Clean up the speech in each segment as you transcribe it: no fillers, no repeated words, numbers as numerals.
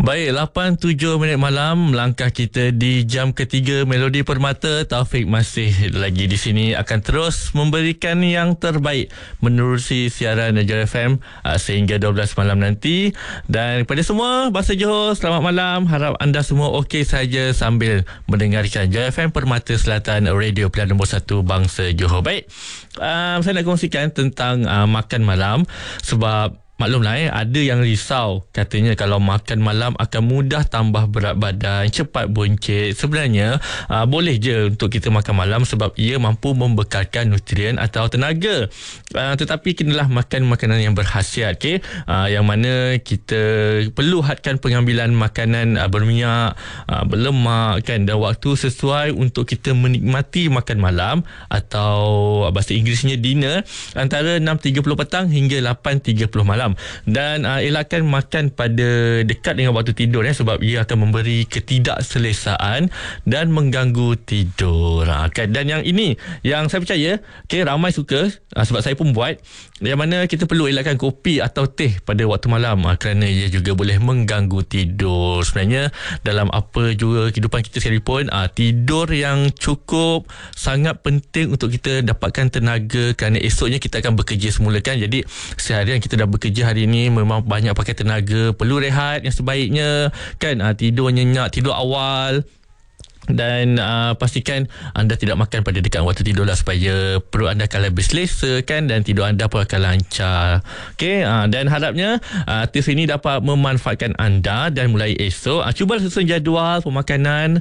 Baik, 8.07 minit malam, langkah kita di jam ketiga Melodi Permata. Taufik masih lagi di sini, akan terus memberikan yang terbaik menerusi siaran Joy FM sehingga 12 malam nanti. Dan kepada semua bahasa Johor, selamat malam. Harap anda semua okey saja sambil mendengarkan Joy FM Permata Selatan, radio pilihan nombor 1 bangsa Johor. Baik, saya nak kongsikan tentang makan malam, sebab maklumlah ada yang risau, katanya kalau makan malam akan mudah tambah berat badan, cepat buncit. Sebenarnya boleh je untuk kita makan malam sebab ia mampu membekalkan nutrien atau tenaga. Tetapi kenalah makan makanan yang berkhasiat, yang mana kita perlu hadkan pengambilan makanan berminyak, berlemak kan, dan waktu sesuai untuk kita menikmati makan malam atau bahasa Inggerisnya dinner antara 6.30 petang hingga 8.30 malam. Dan elakkan makan pada dekat dengan waktu tidur sebab ia akan memberi ketidakselesaan dan mengganggu tidur kan. Dan yang ini yang saya percaya ramai suka, sebab saya pun buat, yang mana kita perlu elakkan kopi atau teh pada waktu malam kerana ia juga boleh mengganggu tidur. Sebenarnya dalam apa juga kehidupan kita sekalipun, tidur yang cukup sangat penting untuk kita dapatkan tenaga, kerana esoknya kita akan bekerja semula kan. Jadi seharian kita dah bekerja hari ini, memang banyak pakai tenaga, perlu rehat yang sebaiknya kan. Tidur nyenyak, tidur awal. Dan pastikan anda tidak makan pada dekat waktu tidur supaya perut anda akan lebih selesa kan, dan tidur anda pun akan lancar. Dan harapnya tips ini dapat memanfaatkan anda. Dan mulai esok cuba susun jadual pemakanan,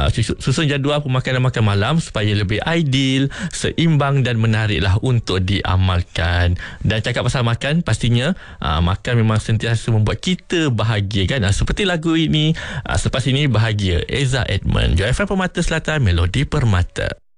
makan malam supaya lebih ideal, seimbang dan menariklah untuk diamalkan. Dan cakap pasal makan, pastinya makan memang sentiasa membuat kita bahagia kan. Seperti lagu ini, selepas ini Bahagia, Eza Edmund, FM Permata Selatan, Melodi Permata.